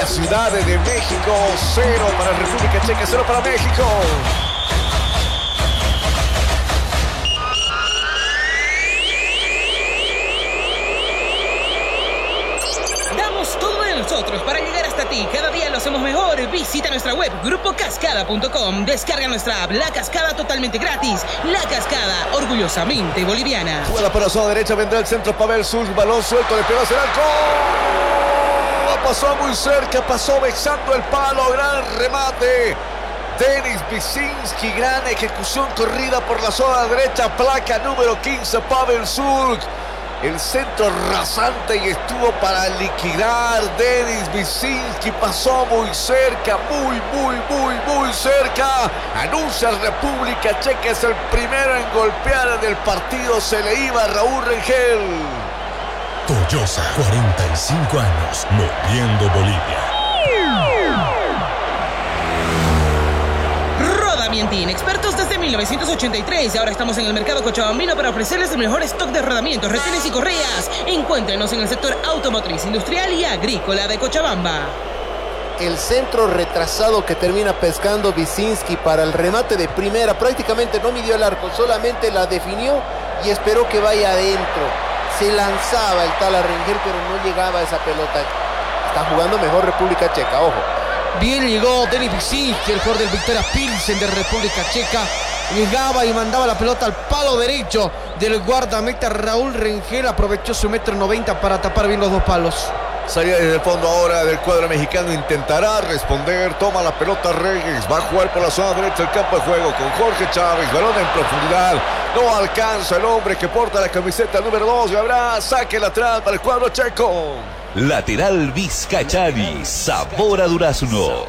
la Ciudad de México. 0 para República Checa, 0 para México. Damos todo de nosotros para llegar hasta ti. Cada día lo hacemos mejor. Visita nuestra web grupocascada.com. Descarga nuestra app La Cascada totalmente gratis. La Cascada, orgullosamente boliviana. Jugada para la zona derecha, vendrá el centro. Pavel Sul, balón suelto, le pegó hacia el arco. Pasó muy cerca, pasó besando el palo. Gran remate. Denis Visinski, gran ejecución corrida por la zona derecha. Placa número 15, Pavel Sul. El centro rasante y estuvo para liquidar. Denis Visinski pasó muy cerca, muy cerca. Anuncia República Checa, es el primero en golpear en el partido. Se le iba a Raúl Rengel. Toyosa, 45 años, moviendo Bolivia. Rodamientín, expertos desde 1983. Ahora estamos en el mercado cochabambino para ofrecerles el mejor stock de rodamientos, retenes y correas. Encuéntrenos en el sector automotriz, industrial y agrícola de Cochabamba. El centro retrasado que termina pescando Visinski para el remate de primera. Prácticamente no midió el arco, solamente la definió y esperó que vaya adentro. Se lanzaba el tal Rengel, pero no llegaba a esa pelota. Está jugando mejor República Checa, ojo. Bien llegó Denis Visinski, el jugador del Victoria Pilsen de República Checa. Llegaba y mandaba la pelota al palo derecho del guardameta Raúl Rengel. Aprovechó su 1,90 m para tapar bien los dos palos. Salía desde el fondo ahora del cuadro mexicano. Intentará responder. Toma la pelota Reyes. Va a jugar por la zona derecha del campo de juego con Jorge Chávez. Balón en profundidad. No alcanza el hombre que porta la camiseta número 2. Y habrá saque lateral para el cuadro checo. Lateral Vizcachari. Sabor a durazno.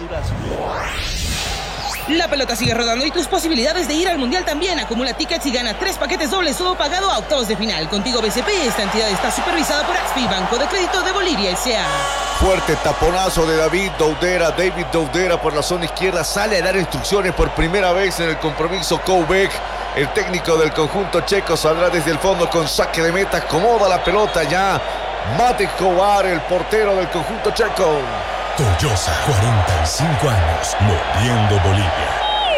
La pelota sigue rodando y tus posibilidades de ir al Mundial también. Acumula tickets y gana 3 paquetes dobles, todo pagado a octavos de final. Contigo BCP, esta entidad está supervisada por ASFI, Banco de Crédito de Bolivia S.A. Fuerte taponazo de David Doudera por la zona izquierda. Sale a dar instrucciones por primera vez en el compromiso Koubek. El técnico del conjunto checo saldrá desde el fondo con saque de meta. Acomoda la pelota ya Mate Kovar, el portero del conjunto checo. Toyosa, 45 años, moviendo Bolivia.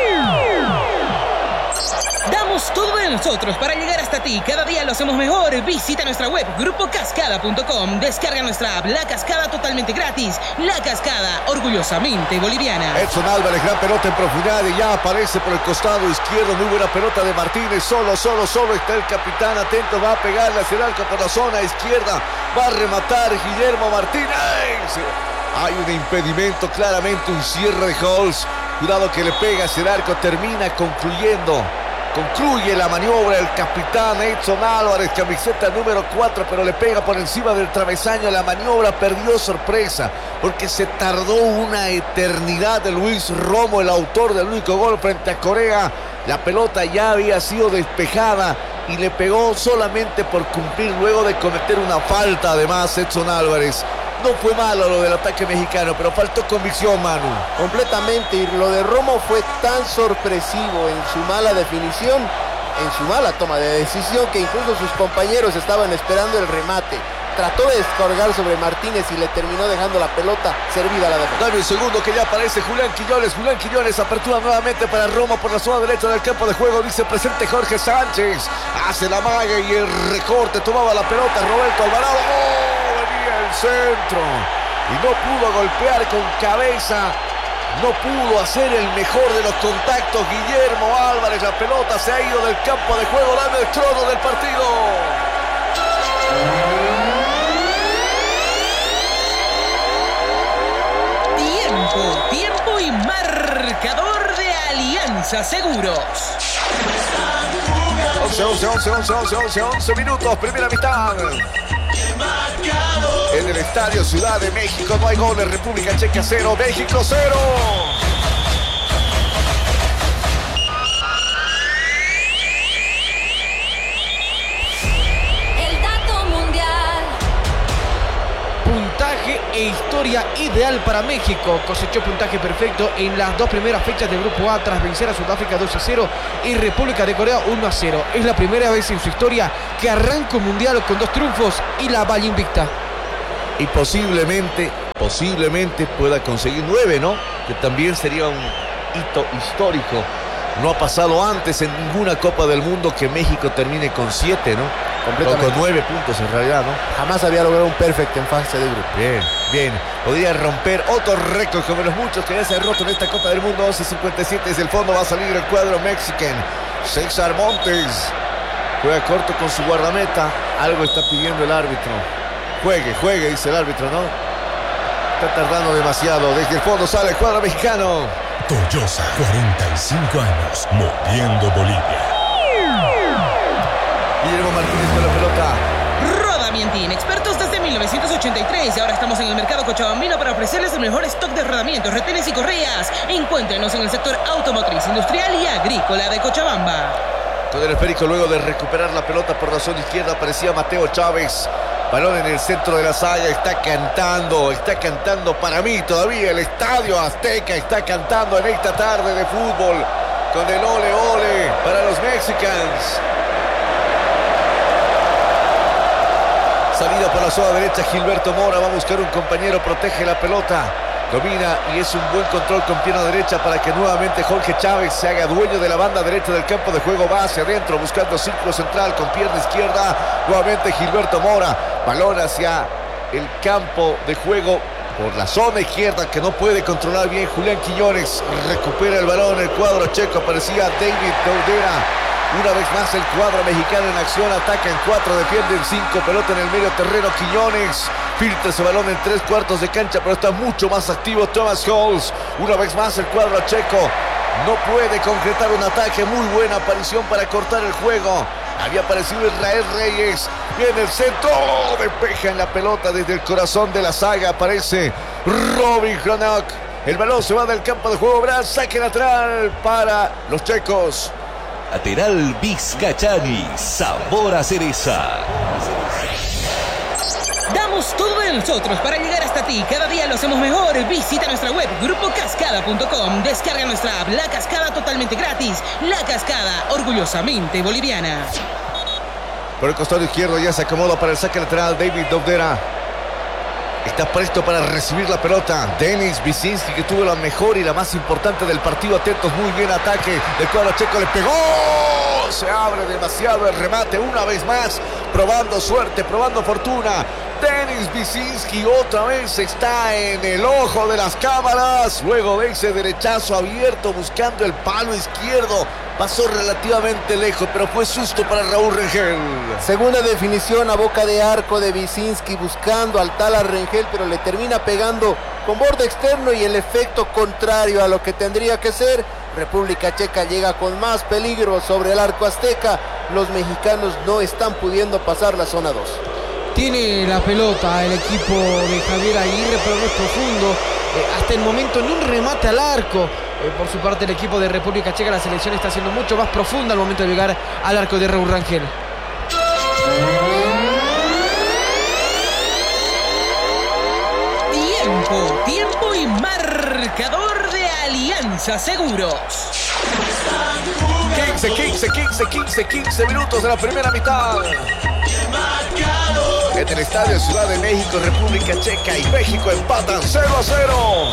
Damos todo de nosotros para llegar hasta ti. Cada día lo hacemos mejor. Visita nuestra web grupocascada.com. Descarga nuestra app La Cascada totalmente gratis. La Cascada, orgullosamente boliviana. Edson Álvarez, gran pelota en profundidad y ya aparece por el costado izquierdo. Muy buena pelota de Martínez. Solo está el capitán. Atento, va a pegarle hacia el arco por la zona izquierda. Va a rematar Guillermo Martínez. Hay un impedimento, claramente un cierre de Holz. Cuidado que le pega hacia el arco. Termina concluye la maniobra el capitán Edson Álvarez, camiseta número 4, pero le pega por encima del travesaño. La maniobra perdió sorpresa porque se tardó una eternidad de Luis Romo, el autor del único gol frente a Corea. La pelota ya había sido despejada y le pegó solamente por cumplir luego de cometer una falta. Además, Edson Álvarez. No fue malo lo del ataque mexicano, pero faltó convicción, Manu. Completamente, y lo de Romo fue tan sorpresivo en su mala definición, en su mala toma de decisión, que incluso sus compañeros estaban esperando el remate. Trató de descargar sobre Martínez y le terminó dejando la pelota servida a la defensa. Dame un segundo que ya aparece Julián Quiñones, apertura nuevamente para Romo por la zona derecha del campo de juego. Dice presente Jorge Sánchez, hace la maga y el recorte, tomaba la pelota Roberto Alvarado. Venía el centro y no pudo golpear con cabeza. No pudo hacer el mejor de los contactos Guillermo Álvarez. La pelota se ha ido del campo de juego, dando el trono del partido. Tiempo y marcador de Alianza Seguros. 11 minutos, primera mitad. En el Estadio Ciudad de México no hay goles. República Checa 0, México 0. Puntaje e historia ideal para México. Cosechó puntaje perfecto en las dos primeras fechas del Grupo A tras vencer a Sudáfrica 2-0 y República de Corea 1-0. Es la primera vez en su historia que arranca un mundial con 2 triunfos y la valla invicta. Y posiblemente Posiblemente pueda conseguir 9, ¿no? Que también sería un hito histórico. No ha pasado antes en ninguna Copa del Mundo que México termine con 7, ¿no? Completamente. O con 9 puntos en realidad, ¿no? Jamás había logrado un perfecto en fase de grupo. Bien, bien. Podría romper otro récord como los muchos que ya se han roto en esta Copa del Mundo. 11:57 desde el fondo va a salir el cuadro mexicano. César Montes juega corto con su guardameta. Algo está pidiendo el árbitro. Juegue, dice el árbitro, ¿no? Está tardando demasiado. Desde el fondo sale el cuadro mexicano. Toyosa, 45 años, moviendo Bolivia. Guillermo Martínez con la pelota. Rodamientín, expertos desde 1983 y ahora estamos en el mercado cochabambino para ofrecerles el mejor stock de rodamientos, retenes y correas. Encuéntrenos en el sector automotriz, industrial y agrícola de Cochabamba. Con el esférico luego de recuperar la pelota por la zona izquierda aparecía Mateo Chávez. Balón en el centro de la saya, está cantando para mí todavía el Estadio Azteca, está cantando en esta tarde de fútbol con el ole ole para los mexicanos. Salida por la zona derecha, Gilberto Mora va a buscar un compañero, protege la pelota, domina y es un buen control con pierna derecha para que nuevamente Jorge Chávez se haga dueño de la banda derecha del campo de juego, va hacia adentro buscando círculo central con pierna izquierda, nuevamente Gilberto Mora, balón hacia el campo de juego por la zona izquierda que no puede controlar bien Julián Quiñones, recupera el balón, el cuadro checo, aparecía David Daudera. Una vez más el cuadro mexicano en acción, atacan 4, defienden 5, pelota en el medio terreno, Quiñones filtra ese balón en 3/4 de cancha, pero está mucho más activo Thomas Halls. Una vez más el cuadro checo no puede concretar un ataque, muy buena aparición para cortar el juego. Había aparecido Israel Reyes, viene el centro, despeja en la pelota desde el corazón de la saga, aparece Robin Hronak. El balón se va del campo de juego, saque lateral para los checos. Lateral Vizcachani, sabor a cereza. Damos todo de nosotros para llegar hasta ti. Cada día lo hacemos mejor. Visita nuestra web grupocascada.com. Descarga nuestra app La Cascada totalmente gratis. La Cascada, orgullosamente boliviana. Por el costado izquierdo ya se acomoda para el saque lateral David Daudera. Está presto para recibir la pelota. Denis Visinski, que tuvo la mejor y la más importante del partido. Atentos, muy bien ataque del cuadro checo. Le pegó. Se abre demasiado el remate. Una vez más, probando suerte, probando fortuna. Denis Visinski otra vez está en el ojo de las cámaras. Luego de ese derechazo abierto buscando el palo izquierdo. Pasó relativamente lejos, pero fue susto para Raúl Rengel. Segunda definición a boca de arco de Visinski buscando al tal a Rengel, pero le termina pegando con borde externo y el efecto contrario a lo que tendría que ser. República Checa llega con más peligro sobre el arco azteca. Los mexicanos no están pudiendo pasar la zona 2. Tiene la pelota el equipo de Javier Aguirre, pero no es profundo. Hasta el momento ni un remate al arco. Por su parte el equipo de República Checa, la selección está siendo mucho más profunda al momento de llegar al arco de Raúl Rangel. Tiempo y marcador de Alianza Seguros. 15 minutos de la primera mitad. En el estadio Ciudad de México, República Checa y México empatan 0-0.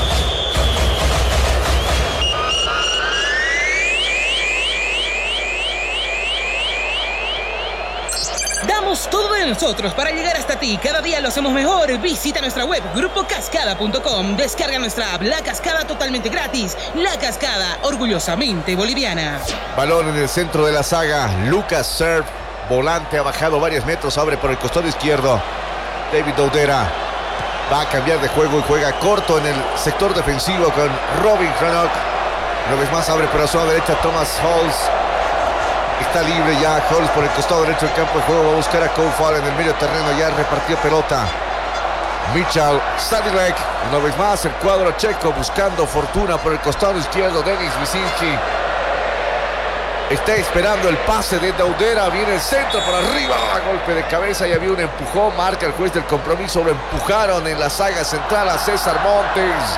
Damos todo de nosotros para llegar hasta ti. Cada día lo hacemos mejor. Visita nuestra web grupocascada.com. Descarga nuestra app La Cascada totalmente gratis. La Cascada, orgullosamente boliviana. Balón en el centro de la saga. Lucas Serv, volante, ha bajado varios metros, abre por el costado izquierdo. David Daudera va a cambiar de juego y juega corto en el sector defensivo con Robin Hronak. Una vez más abre por la zona derecha Thomas Halls. Está libre ya Halls por el costado derecho del campo de juego. Va a buscar a Koufal en el medio terreno. Ya repartió pelota Michal Sadilek. Una vez más el cuadro checo buscando fortuna por el costado izquierdo. Denis Visinski está esperando el pase de Daudera. Viene el centro por arriba. Golpe de cabeza y había un empujón. Marca el juez del compromiso. Lo empujaron en la saga central a César Montes.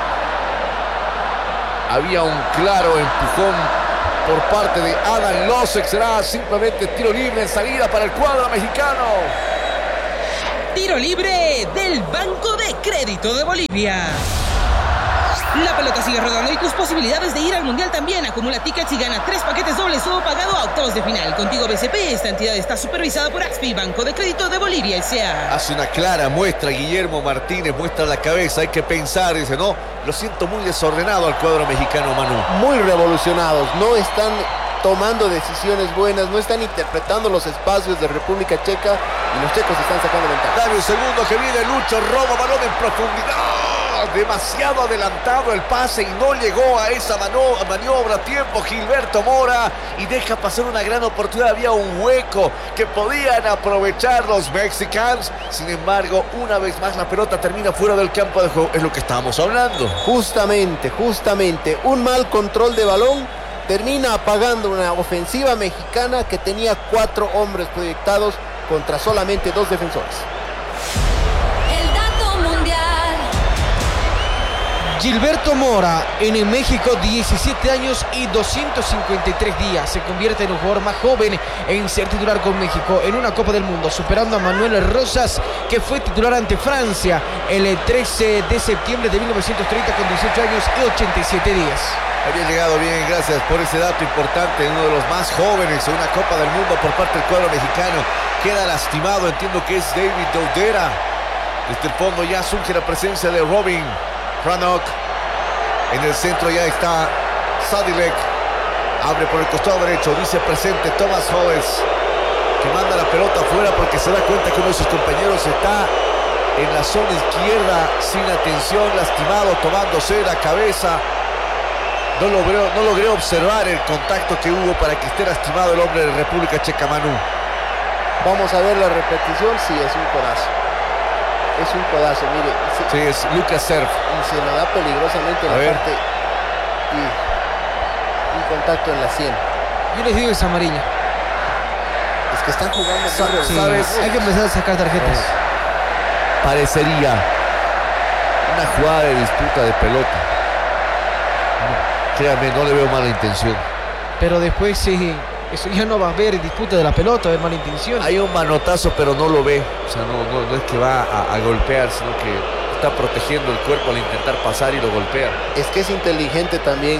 Había un claro empujón por parte de Adam Losek. Será simplemente tiro libre en salida para el cuadro mexicano. Tiro libre del Banco de Crédito de Bolivia. La pelota sigue rodando y tus posibilidades de ir al Mundial también. Acumula tickets y gana 3 paquetes dobles todo pagado a octavos de final. Contigo BCP, esta entidad está supervisada por AXPI, Banco de Crédito de Bolivia S.A. Hace una clara muestra Guillermo Martínez, muestra la cabeza, hay que pensar, dice, no, lo siento muy desordenado al cuadro mexicano, Manu. Muy revolucionados, no están tomando decisiones buenas, no están interpretando los espacios de República Checa y los checos están sacando ventaja. Dale un segundo que viene Lucho, roba balón en profundidad. Demasiado adelantado el pase y no llegó a esa maniobra a tiempo Gilberto Mora y deja pasar una gran oportunidad. Había un hueco que podían aprovechar los mexicanos. Sin embargo, una vez más la pelota termina fuera del campo de juego. Es lo que estábamos hablando. Justamente, un mal control de balón termina apagando una ofensiva mexicana que tenía 4 hombres proyectados contra solamente 2 defensores. El dato mundial. Gilberto Mora, en México, 17 años y 253 días. Se convierte en un jugador más joven en ser titular con México en una Copa del Mundo, superando a Manuel Rosas, que fue titular ante Francia el 13 de septiembre de 1930 con 18 años y 87 días. Había llegado bien, gracias por ese dato importante, uno de los más jóvenes en una Copa del Mundo por parte del cuadro mexicano. Queda lastimado, entiendo que es David Dodera. Desde el fondo ya surge la presencia de Robin Hranok. En el centro ya está Sadilek. Abre por el costado derecho, dice presente Thomas Hoes, que manda la pelota afuera porque se da cuenta que uno de sus compañeros está en la zona izquierda sin atención, lastimado, tomándose la cabeza. No logré observar el contacto que hubo para que esté lastimado el hombre de República Checa, Manu. Vamos a ver la repetición. Sí, es un codazo. Es un codazo, mire. Sí, es Lucas Serf. Y se lo da peligrosamente en la parte. Y un contacto en la sien. Yo les digo, es amarilla. Es que están jugando. Sí, ¿sabes? hay que empezar a sacar tarjetas. Parecería una jugada de disputa de pelota. Créame, no le veo mala intención. Pero después sí, eso ya no va a haber disputa de la pelota, va a haber mala intención. Hay un manotazo, pero no lo ve. O sea, no es que va a golpear, sino que está protegiendo el cuerpo al intentar pasar y lo golpea. Es que es inteligente también.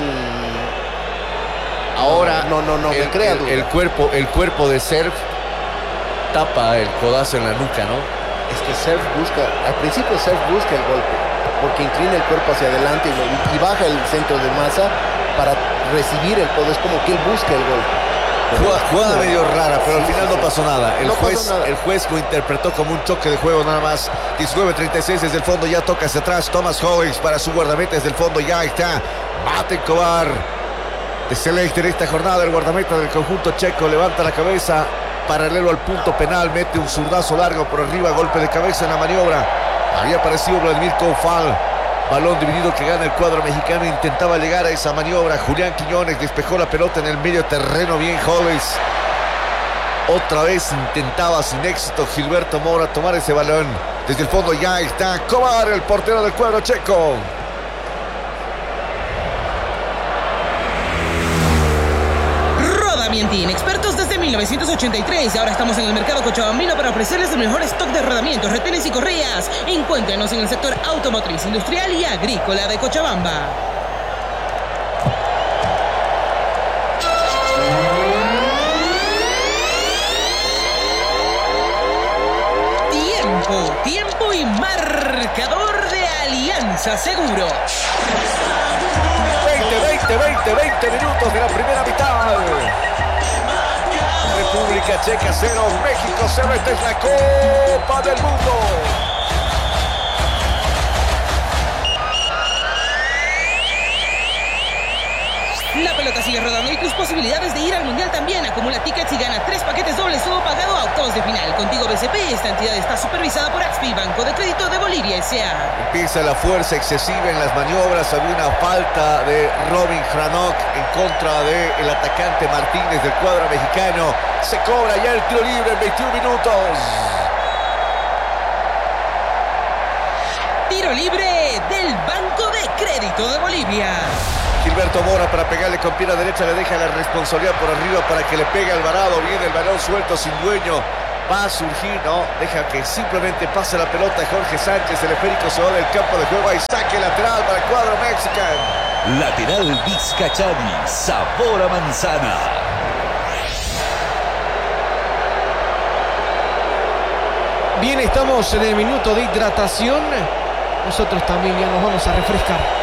Ahora no me crea duda. El cuerpo de Serf tapa el codazo en la nuca, ¿no? Es que Serf busca, al principio Serf busca el golpe, porque inclina el cuerpo hacia adelante y baja el centro de masa para recibir el codo. Es como que él busca el golpe. Jugada medio rara, pero al final no pasó nada. No pasó nada. El juez lo interpretó como un choque de juego nada más. 19:36 desde el fondo, ya toca hacia atrás Thomas Hoes para su guardameta desde el fondo, ya está Mate Kovar de Select en esta jornada. El guardameta del conjunto checo levanta la cabeza paralelo al punto penal, mete un zurdazo largo por arriba, golpe de cabeza en la maniobra. Había aparecido Vladimir Koufal. Balón dividido que gana el cuadro mexicano. Intentaba llegar a esa maniobra. Julián Quiñones despejó la pelota en el medio terreno. Bien Hoes. Otra vez intentaba sin éxito Gilberto Mora tomar ese balón. Desde el fondo ya está Kovar, el portero del cuadro checo. Rodamientin, expertos desde 1983. Ahora estamos en el mercado cochabambino para ofrecerles el mejor stock de rodamientos, retenes y correas. Encuéntrenos en el sector automotriz, industrial y agrícola de Cochabamba. Tiempo y marcador de Alianza Seguros. 20 minutos de la primera mitad. República Checa 0, México 0. Esta es la Copa del Mundo. La pelota sigue rodando y tus posibilidades de ir al Mundial también. Acumula tickets y gana 3 paquetes dobles todo pagado a octavos de final. Contigo BCP, esta entidad está supervisada por AXPI, Banco de Crédito de Bolivia S.A. Empieza la fuerza excesiva en las maniobras. Había una falta de Robin Hranok en contra del atacante Martínez del cuadro mexicano. Se cobra ya el tiro libre en 21 minutos. Tiro libre del Banco de Crédito de Bolivia. Gilberto Mora para pegarle con pierna derecha, le deja la responsabilidad por arriba para que le pegue Alvarado. Viene el balón suelto sin dueño. va a surgir, ¿no? Deja que simplemente pase la pelota Jorge Sánchez, el esférico se va del campo de juego y saque lateral para el cuadro mexicano. Lateral Vizcachani, sabor a manzana. Bien, estamos en el minuto de hidratación. Nosotros también ya nos vamos a refrescar.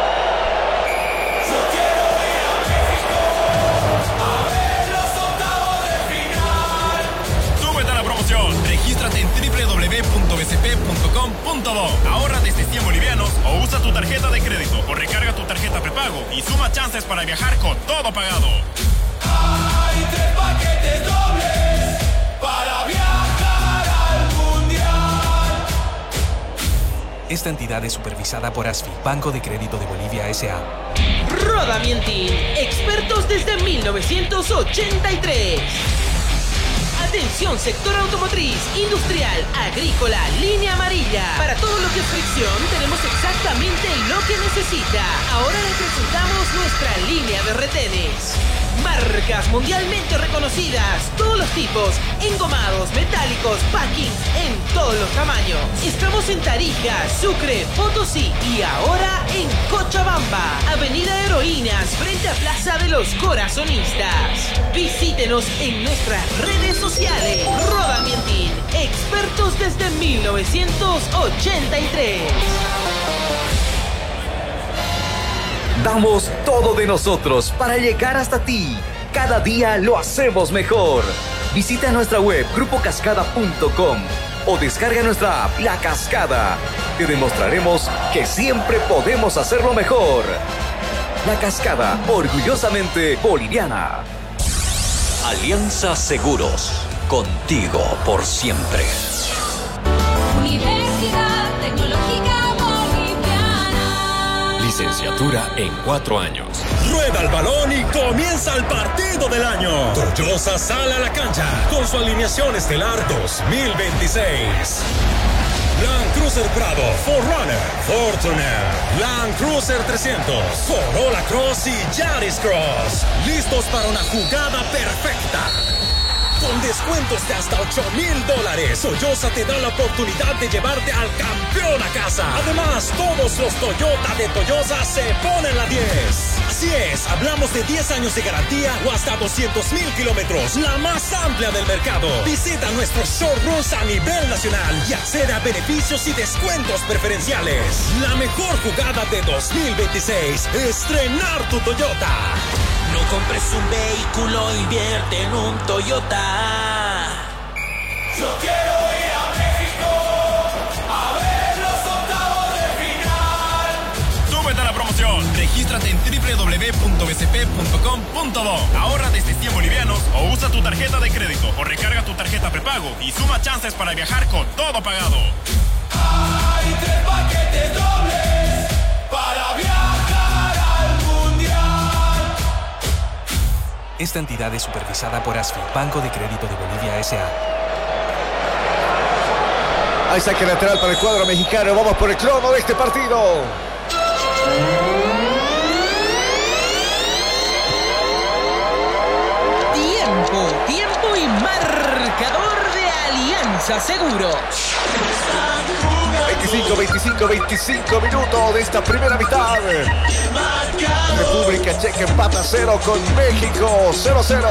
Regístrate en www.bcp.com.do. Ahorra desde 100 bolivianos o usa tu tarjeta de crédito o recarga tu tarjeta prepago y suma chances para viajar con todo pagado. Hay 3 paquetes dobles para viajar al mundial. Esta entidad es supervisada por ASFI, Banco de Crédito de Bolivia S.A. Rodamientin, expertos desde 1983. Atención, sector automotriz, industrial, agrícola, línea amarilla. Para todo lo que es fricción, tenemos exactamente lo que necesita. Ahora le presentamos nuestra línea de retenes. Marcas mundialmente reconocidas, todos los tipos, engomados, metálicos, packings, en todos los tamaños. Estamos en Tarija, Sucre, Potosí y ahora en Cochabamba, Avenida Heroínas, frente a Plaza de los Corazonistas. Visítenos en nuestras redes sociales. Rodamientin, expertos desde 1983. Damos todo de nosotros para llegar hasta ti. Cada día lo hacemos mejor. Visita nuestra web grupocascada.com o descarga nuestra app La Cascada. Te demostraremos que siempre podemos hacerlo mejor. La Cascada, orgullosamente boliviana. Alianza Seguros, contigo por siempre. Universidad Tecnológica Boliviana. Licenciatura en 4 años. Rueda el balón y comienza el partido del año. Toyosa sale a la cancha con su alineación estelar 2026. Land Cruiser Prado, 4Runner, Fortuner, Land Cruiser 300, Corolla Cross y Yaris Cross. Listos para una jugada perfecta. Con descuentos de hasta $8,000, Toyosa te da la oportunidad de llevarte al campeón a casa. Además, todos los Toyota de Toyosa se ponen la 10. Así es, hablamos de 10 años de garantía o hasta 200,000 kilómetros, la más amplia del mercado. Visita nuestros showrooms a nivel nacional y accede a beneficios y descuentos preferenciales. La mejor jugada de 2026, estrenar tu Toyota. No compres un vehículo, invierte en un Toyota. Yo quiero ir a México a ver los octavos de final. Súbete a la promoción. Regístrate en www.bcp.com.do. Ahorra desde 100 bolivianos o usa tu tarjeta de crédito o recarga tu tarjeta prepago y suma chances para viajar con todo pagado. Hay 3 paquetes dobles para viajar al mundial. Esta entidad es supervisada por ASFI, Banco de Crédito de Bolivia S.A. Hay saque lateral para el cuadro mexicano. Vamos por el crono de este partido. Tiempo y marcador de Alianza Seguros. 25 minutos de esta primera mitad. República Checa empata 0 con México 0-0.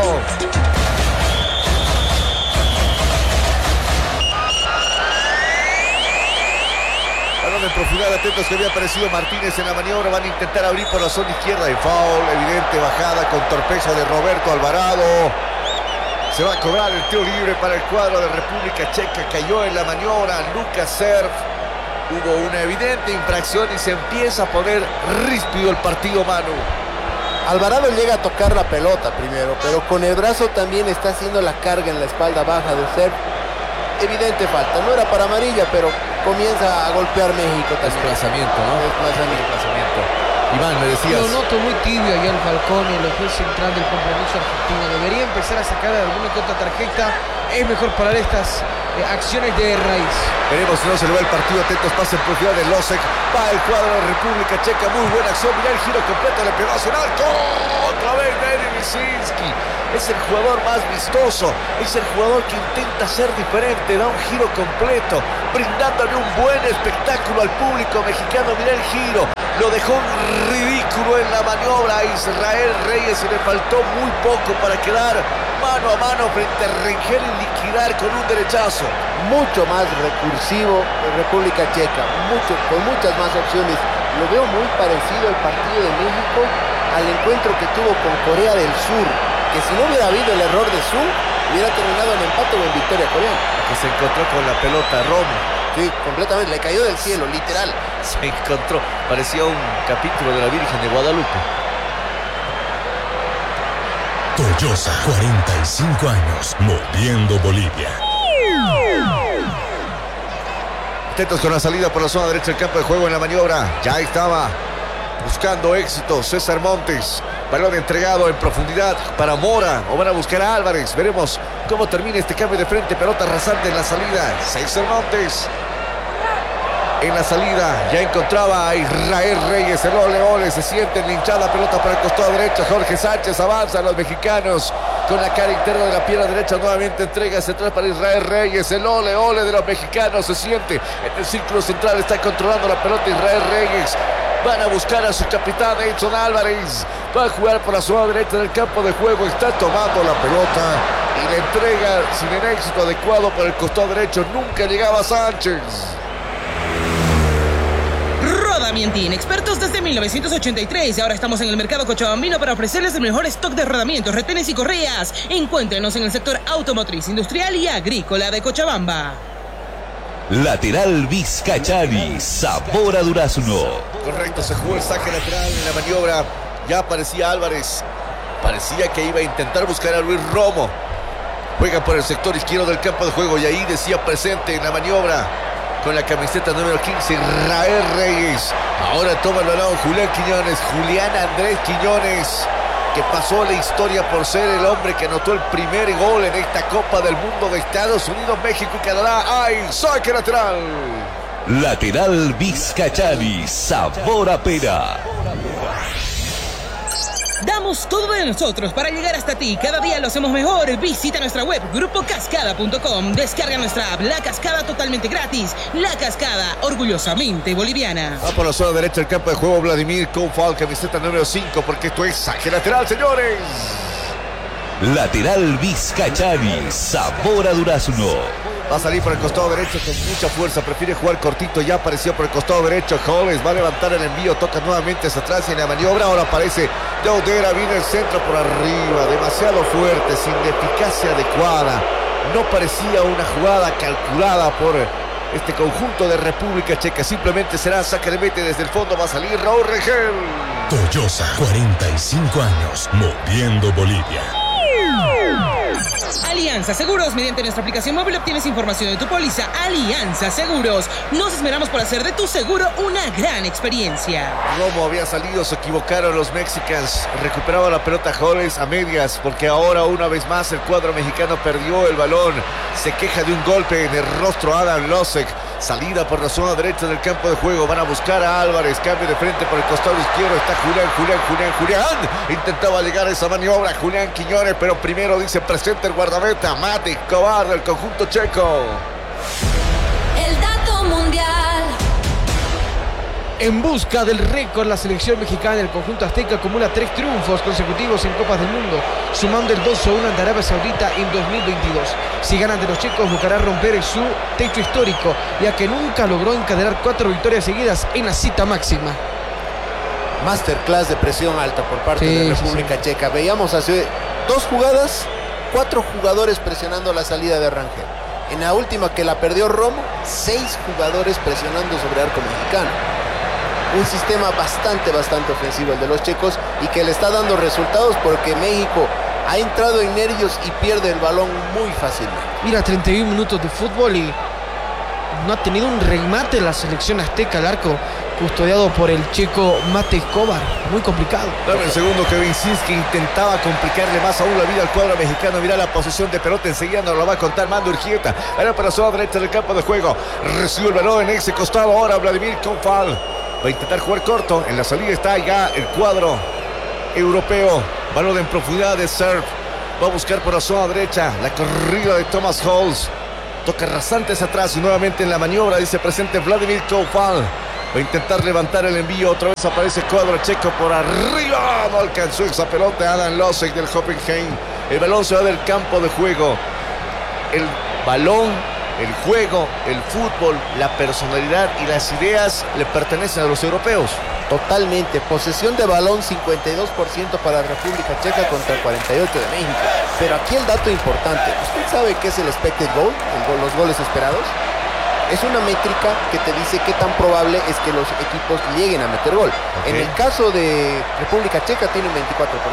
Balón en profundidad, atentos que había aparecido Martínez en la maniobra. Van a intentar abrir por la zona izquierda de foul. Evidente bajada con torpeza de Roberto Alvarado. Se va a cobrar el tiro libre para el cuadro de República Checa. Cayó en la maniobra Lucas Serf. Hubo una evidente infracción y se empieza a poner ríspido el partido, Manu. Alvarado llega a tocar la pelota primero, pero con el brazo también está haciendo la carga en la espalda baja de Serf. Evidente falta. No era para amarilla, pero comienza a golpear México también. Desplazamiento, ¿no? Desplazamiento. Iván, me decías. Lo noto muy tibio allá el Falcón en lo que es central del compromiso argentino. Debería empezar a sacar alguna que otra tarjeta. Es mejor parar estas acciones de raíz. Veremos si no se le va el partido. Atentos, pase en profundidad de Losek. Va el cuadro de República Checa. Muy buena acción. Mirá el giro completo. Le pegó hacia el arco. Otra vez Denis Visinski. Es el jugador más vistoso. Es el jugador que intenta ser diferente. Da un giro completo, brindándole un buen espectáculo al público mexicano. Mirá el giro. Lo dejó ridículo en la maniobra a Israel Reyes y le faltó muy poco para quedar mano a mano frente a Rengel y liquidar con un derechazo. Mucho más recursivo de República Checa, con muchas más opciones. Lo veo muy parecido al partido de México al encuentro que tuvo con Corea del Sur, que si no hubiera habido el error de Su, hubiera terminado en empate o en victoria coreana. Que se encontró con la pelota Romo. Sí, completamente, le cayó del cielo, literal. Se encontró, parecía un capítulo de la Virgen de Guadalupe. Toyosa, 45 años, moviendo Bolivia. Atentos con la salida por la zona derecha del campo de juego en la maniobra. Ya estaba buscando éxito César Montes. Balón entregado en profundidad para Mora, o van a buscar a Álvarez. Veremos cómo termina este cambio de frente. Pelota rasante en la salida. César Montes. En la salida ya encontraba a Israel Reyes. El ole se siente en la hinchada. Pelota para el costado derecho. Jorge Sánchez avanza a los mexicanos con la cara interna de la pierna derecha. Nuevamente entrega central para Israel Reyes. El ole de los mexicanos se siente en el círculo central. Está controlando la pelota Israel Reyes. Van a buscar a su capitán Edson Álvarez. Va a jugar por la zona derecha del campo de juego. Está tomando la pelota y la entrega sin el éxito adecuado por el costado derecho. Nunca llegaba Sánchez. Rodamientín, expertos desde 1983. Ahora estamos en el mercado cochabambino para ofrecerles el mejor stock de rodamientos, retenes y correas. Encuéntrenos en el sector automotriz, industrial y agrícola de Cochabamba. Lateral Vizcachari, sabor a durazno. Correcto, se jugó el saque lateral en la maniobra. Ya aparecía Álvarez. Parecía que iba a intentar buscar a Luis Romo. Juega por el sector izquierdo del campo de juego y ahí decía presente en la maniobra con la camiseta número 15, Israel Reyes. Ahora toma el balón Julián Andrés Quiñones, que pasó la historia por ser el hombre que anotó el primer gol en esta Copa del Mundo de Estados Unidos, México y Canadá. ¡Ay, saque lateral! Lateral Vizcachari, sabor a pera. Damos todo de nosotros para llegar hasta ti. Cada día lo hacemos mejor. Visita nuestra web grupocascada.com. Descarga nuestra app La Cascada totalmente gratis. La Cascada, orgullosamente boliviana. Va por la zona derecha del campo de juego Vladimir Koufal, camiseta número 5, porque esto es saque lateral, señores. Lateral Vizcachari, sabor a durazno. Va a salir por el costado derecho con mucha fuerza. Prefiere jugar cortito. Ya apareció por el costado derecho. Holmes va a levantar el envío. Toca nuevamente hacia atrás y en la maniobra. Ahora aparece Deodera. Viene el centro por arriba. Demasiado fuerte. Sin eficacia adecuada. No parecía una jugada calculada por este conjunto de República Checa. Simplemente será saque de mete desde el fondo. Va a salir Raúl Rengel. Toyosa, 45 años, moviendo Bolivia. Alianza Seguros, mediante nuestra aplicación móvil obtienes información de tu póliza. Alianza Seguros, nos esmeramos por hacer de tu seguro una gran experiencia. Romo había salido, se equivocaron los mexicanos. Recuperaba la pelota Holmes a medias, porque ahora una vez más el cuadro mexicano perdió el balón. Se queja de un golpe en el rostro Adam Losek. Salida por la zona derecha del campo de juego. Van a buscar a Álvarez. Cambio de frente por el costado izquierdo. Está Julián. Intentaba llegar a esa maniobra Julián Quiñones, pero primero dice presente el guardameta Mate Kovar del conjunto checo. El dato mundial. En busca del récord, la selección mexicana del conjunto azteca acumula 3 triunfos consecutivos en Copas del Mundo, sumando el 2-1 ante Arabia Saudita en 2022. Si ganan de los checos, buscará romper su techo histórico, ya que nunca logró encadenar 4 victorias seguidas en la cita máxima. Masterclass de presión alta por parte de República Checa. Veíamos hace 2 jugadas, 4 jugadores presionando la salida de Rangel. En la última que la perdió Romo, 6 jugadores presionando sobre arco mexicano. Un sistema bastante ofensivo el de los checos y que le está dando resultados porque México ha entrado en nervios y pierde el balón muy fácilmente. Mira, 31 minutos de fútbol y no ha tenido un remate la selección azteca al arco. custodiado por el checo Mate Escobar. Muy complicado. Dame el segundo que Visinski intentaba complicarle más aún la vida al cuadro mexicano. Mirá la posición de pelota, enseguida nos lo va a contar Mando Urquieta. Ahora para la zona derecha del campo de juego. Recibe el balón en ese costado ahora Vladimir Koufal. Va a intentar jugar corto. En la salida está ya el cuadro europeo. Balón en profundidad de Serf. Va a buscar por la zona derecha la corrida de Thomas Holz. Toca rasantes atrás y nuevamente en la maniobra dice presente Vladimir Koufal. Va a intentar levantar el envío. Otra vez aparece el cuadro checo por arriba. No alcanzó esa pelota Adam Losek del Hoffenheim. El balón se va del campo de juego. El balón, el juego, el fútbol, la personalidad y las ideas le pertenecen a los europeos. Totalmente. Posesión de balón 52% para la República Checa contra 48% de México. Pero aquí el dato importante. ¿Usted sabe qué es el expected goal? Los goles esperados. Es una métrica que te dice qué tan probable es que los equipos lleguen a meter gol. En el caso de República Checa tiene un 24%.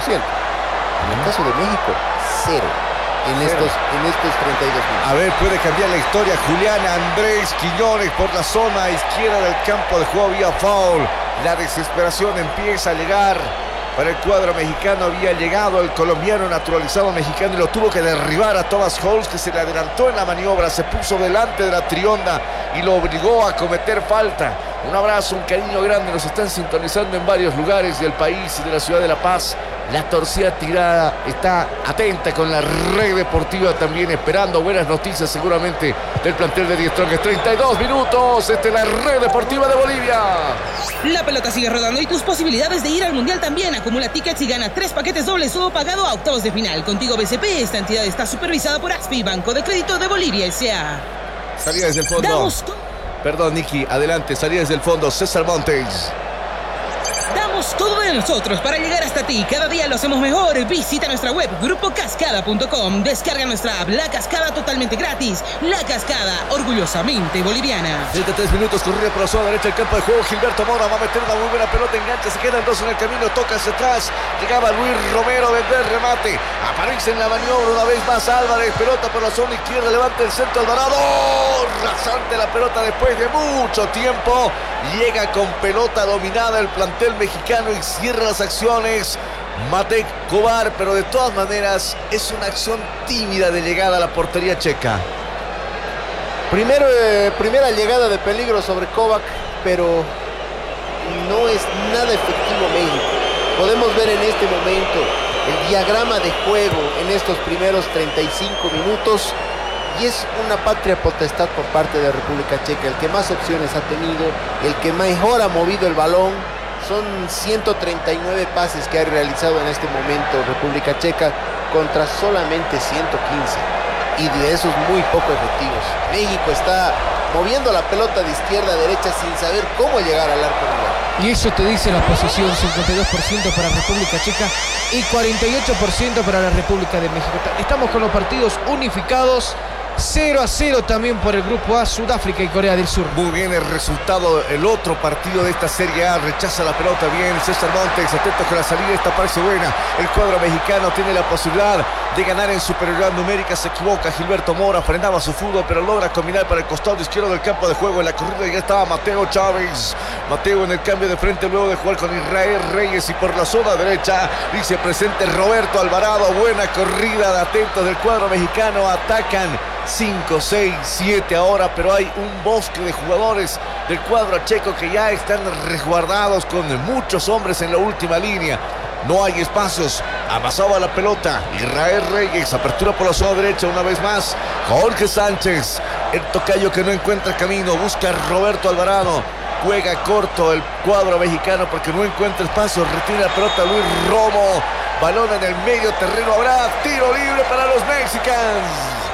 En el caso de México, 0. En estos 32 minutos. A ver, puede cambiar la historia. Julián Andrés Quiñones por la zona izquierda del campo de juego vía foul. La desesperación empieza a llegar para el cuadro mexicano. Había llegado el colombiano naturalizado mexicano y lo tuvo que derribar a Thomas Holz, que se le adelantó en la maniobra, se puso delante de la trionda y lo obligó a cometer falta. Un abrazo, un cariño grande. Nos están sintonizando en varios lugares del país y de la ciudad de La Paz. La torcida tirada está atenta con la red deportiva también, esperando buenas noticias seguramente del plantel de Die Strongest. 32 minutos, esta es la red deportiva de Bolivia. La pelota sigue rodando y tus posibilidades de ir al Mundial también. Acumula tickets y gana 3 paquetes dobles o pagado a octavos de final. Contigo BCP, esta entidad está supervisada por ASFI, Banco de Crédito de Bolivia S.A. Salida desde el fondo. Perdón, Nicky, adelante, salida desde el fondo, César Montes. Damos todo de nosotros para llegar hasta ti. Cada día lo hacemos mejor. Visita nuestra web grupocascada.com. Descarga nuestra app La Cascada totalmente gratis. La Cascada, orgullosamente boliviana. 33 minutos, corrida por la zona derecha del campo de juego. Gilberto Mora va a meter una muy buena pelota, engancha, se quedan dos en el camino, toca hacia atrás. Llegaba Luis Romero, vende el remate. Aparece en la maniobra una vez más Álvarez. Pelota por la zona izquierda, levanta el centro Alvarado. Rasante la pelota después de mucho tiempo. Llega con pelota dominada el plantel mexicano y cierra las acciones Mate Escobar, pero de todas maneras es una acción tímida de llegada a la portería checa. Primera llegada de peligro sobre Kovac, pero no es nada efectivo México. Podemos ver en este momento el diagrama de juego en estos primeros 35 minutos y es una patria potestad por parte de la República Checa. El que más opciones ha tenido, el que mejor ha movido el balón. Son 139 pases que ha realizado en este momento República Checa contra solamente 115 y de esos muy poco efectivos. México está moviendo la pelota de izquierda a derecha sin saber cómo llegar al arco rival. Y eso te dice la posición, 52% para República Checa y 48% para la República de México. Estamos con los partidos unificados. 0-0 también por el grupo A, Sudáfrica y Corea del Sur. Muy bien el resultado, el otro partido de esta Serie A, rechaza la pelota bien César Montes, atento con la salida, esta parece buena. El cuadro mexicano tiene la posibilidad de ganar en superioridad numérica, se equivoca Gilberto Mora, frenaba su fútbol, pero logra combinar para el costado izquierdo del campo de juego. En la corrida ya estaba Mateo Chávez. Mateo en el cambio de frente luego de jugar con Israel Reyes y por la zona derecha dice presente Roberto Alvarado. Buena corrida de atentos del cuadro mexicano, atacan 5, 6, 7 ahora, pero hay un bosque de jugadores del cuadro checo que ya están resguardados con muchos hombres en la última línea. No hay espacios, amasaba la pelota Israel Reyes, apertura por la zona derecha una vez más, Jorge Sánchez, el tocayo que no encuentra camino, busca a Roberto Alvarado, juega corto el cuadro mexicano porque no encuentra espacio, retira la pelota Luis Romo, balón en el medio terreno, habrá tiro libre para los mexicanos.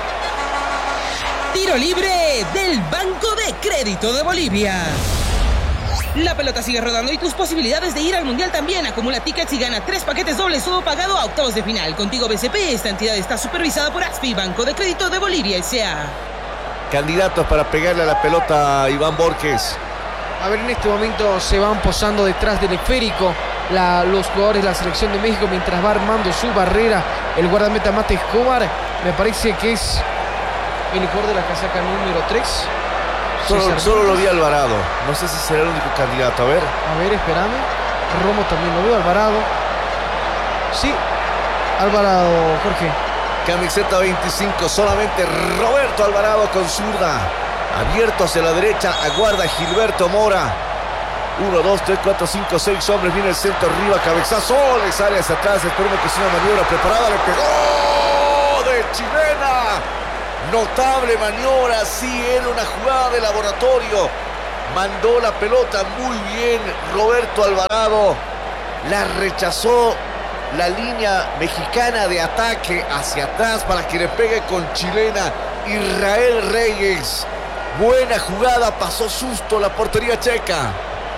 Tiro libre del Banco de Crédito de Bolivia. La pelota sigue rodando y tus posibilidades de ir al Mundial también. Acumula tickets y gana 3 paquetes dobles, todo pagado a octavos de final. Contigo BCP, esta entidad está supervisada por ASFI, Banco de Crédito de Bolivia S.A. Candidatos para pegarle a la pelota a Iván Borges. A ver, en este momento se van posando detrás del esférico los jugadores de la selección de México mientras va armando su barrera el guardameta Mate Escobar. Me parece que es el jugador de la casaca número 3. Solo lo vi a Alvarado. No sé si será el único candidato. A ver, espérame. Romo también lo veo. Alvarado. Sí, Alvarado, Jorge. Camiseta 25, solamente Roberto Alvarado con zurda. Abierto hacia la derecha, aguarda Gilberto Mora. 1, 2, 3, 4, 5, 6 hombres. Viene el centro arriba, cabezazo. Le sale hacia atrás. Esperemos que sea una maniobra preparada. Le pegó de chilena. Notable maniobra. Sí, era una jugada de laboratorio. Mandó la pelota muy bien Roberto Alvarado. La rechazó la línea mexicana de ataque hacia atrás para que le pegue con chilena Israel Reyes. Buena jugada, pasó susto la portería checa.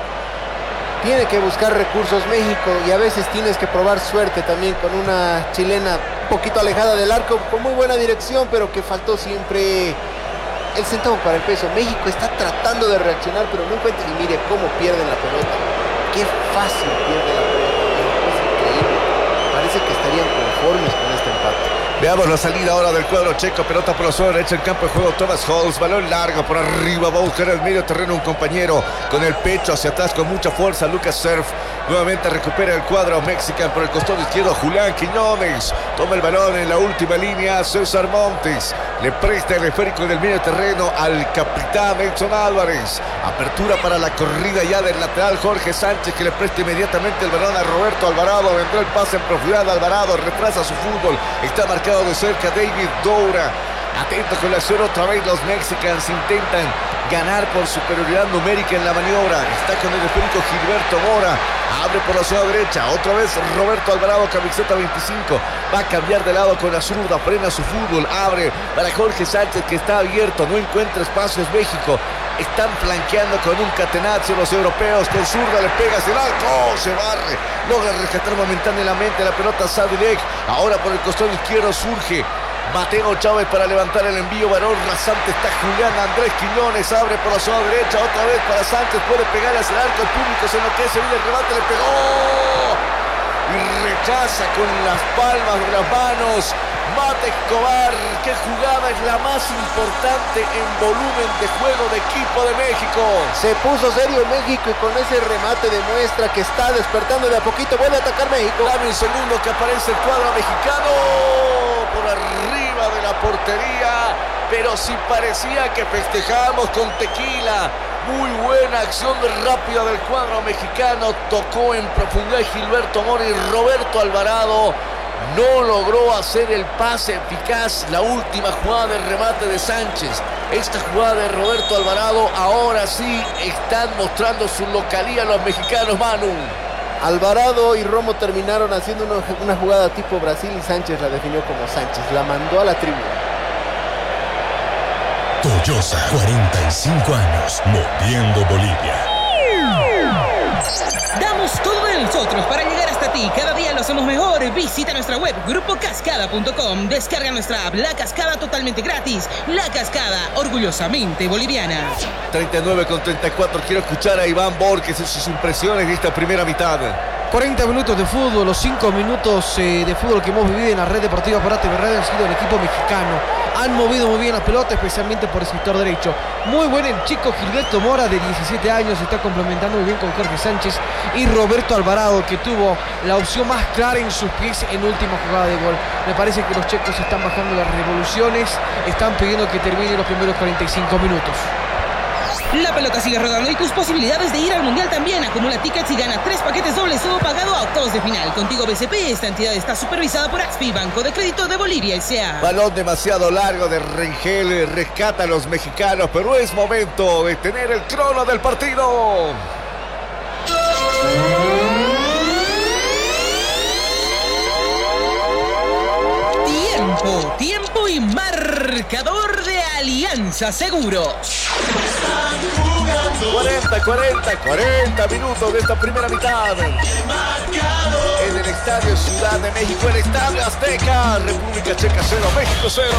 Tiene que buscar recursos México y a veces tienes que probar suerte también con una chilena un poquito alejada del arco, con muy buena dirección, pero que faltó siempre el centavo para el peso. México está tratando de reaccionar, pero no encuentra, y mire cómo pierden la pelota. Qué fácil pierde la pelota. Es increíble. Parece que estarían conformes con este empate. Veamos la salida ahora del cuadro checo. Pelota por la zona derecha en campo de juego. Thomas Holz, balón largo por arriba. Va a buscar el medio terreno un compañero con el pecho hacia atrás con mucha fuerza. Lucas Surf nuevamente recupera el cuadro mexicano por el costado izquierdo. Julián Quiñones toma el balón en la última línea. César Montes le presta el esférico del medio terreno al capitán Edson Álvarez. Apertura para la corrida ya del lateral Jorge Sánchez, que le presta inmediatamente el balón a Roberto Alvarado. Vendrá el pase en profundidad. Alvarado retrasa su fútbol. Está marcado de cerca David Doura. Atento con la acción otra vez. Los mexicanos intentan ganar por superioridad numérica en la maniobra. Está con el esférico Gilberto Mora. Abre por la zona derecha. Otra vez Roberto Alvarado, camiseta 25. Va a cambiar de lado con la zurda. Frena su fútbol. Abre para Jorge Sánchez, que está abierto. No encuentra espacios México. Están flanqueando con un catenaccio los europeos. Con zurda le pega hacia el arco. Se barre. Logra rescatar momentáneamente la pelota Sadilek. Ahora por el costado izquierdo surge Mateo Chávez para levantar el envío. Varón rasante está Julián Andrés Quiñones. Abre por la zona derecha. Otra vez para Sánchez. Puede pegar hacia el arco. El público se enloquece. Viene el remate. Le pegó. Y rechaza con las palmas de las manos Mate Escobar. Qué jugada es la más importante en volumen de juego de equipo de México. Se puso serio México y con ese remate demuestra que está despertando de a poquito. Vuelve a atacar México. Dame un segundo que aparece el cuadro mexicano por arriba de la portería, pero sí parecía que festejábamos con tequila. Muy buena acción rápida del cuadro mexicano. Tocó en profundidad Gilberto Mora y Roberto Alvarado no logró hacer el pase eficaz. La última jugada del remate de Sánchez. Esta jugada de Roberto Alvarado, ahora sí están mostrando su localía los mexicanos, Manu. Alvarado y Romo terminaron haciendo una jugada tipo Brasil y Sánchez la definió como Sánchez. La mandó a la tribuna. Toyosa, 45 años, moviendo Bolivia. Damos todo de nosotros para llegar hasta ti. Cada día lo hacemos mejor. Visita nuestra web grupocascada.com. Descarga nuestra app La Cascada totalmente gratis. La Cascada, orgullosamente boliviana. 39-34. Quiero escuchar a Iván Borges en sus impresiones de esta primera mitad. 40 minutos de fútbol, los 5 minutos de fútbol que hemos vivido en la red deportiva Parate Berrada han sido el equipo mexicano. Han movido muy bien la pelota, especialmente por el sector derecho. Muy buen el chico Gilberto Mora, de 17 años, se está complementando muy bien con Jorge Sánchez y Roberto Alvarado, que tuvo la opción más clara en sus pies en última jugada de gol. Me parece que los checos están bajando las revoluciones, están pidiendo que terminen los primeros 45 minutos. La pelota sigue rodando y tus posibilidades de ir al Mundial también. Acumula tickets y gana 3 paquetes dobles, todo pagado a octavos de final. Contigo BCP, esta entidad está supervisada por AXPI, Banco de Crédito de Bolivia S.A. Balón demasiado largo de Rengel, rescata a los mexicanos, pero es momento de tener el crono del partido. Tiempo y marcador de Alianza Seguros. 40 minutos de esta primera mitad. En el Estadio Ciudad de México, el Estadio Azteca. República Checa 0, México 0.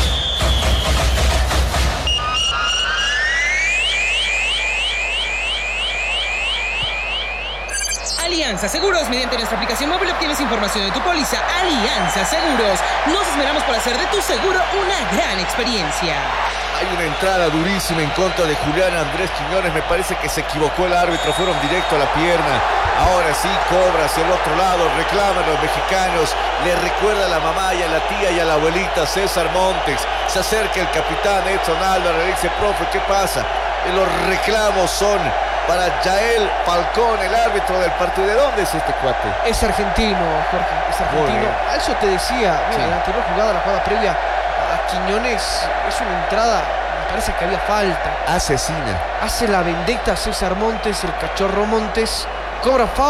Alianza Seguros, mediante nuestra aplicación móvil obtienes información de tu póliza. Alianza Seguros, nos esmeramos por hacer de tu seguro una gran experiencia. Hay una entrada durísima en contra de Julián Andrés Quiñones. Me parece que se equivocó el árbitro. Fueron directo a la pierna. Ahora sí cobra hacia el otro lado. Reclaman los mexicanos. Le recuerda a la mamá y a la tía y a la abuelita César Montes. Se acerca el capitán Edson Álvarez. Le dice, profe, ¿qué pasa? Los reclamos son para Yael Falcón, el árbitro del partido. ¿De dónde es este cuate? Es argentino, Jorge, es argentino. A eso te decía, mira, en la anterior jugada, la jugada previa a Quiñones, es una entrada, me parece que había falta. Asesina. Hace la vendetta a César Montes, el cachorro Montes, cobra falta.